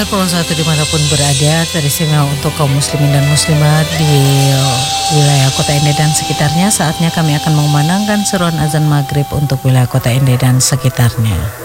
Pendengar Pulau Satu dimanapun berada, teristimewa untuk kaum muslimin dan muslimat di wilayah Kota Ende dan sekitarnya. Saatnya kami akan mengumandangkan seruan azan maghrib untuk wilayah Kota Ende dan sekitarnya.